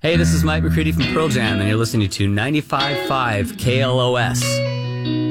Hey, this is Mike McCready from Pearl Jam, and you're listening to 95.5 KLOS.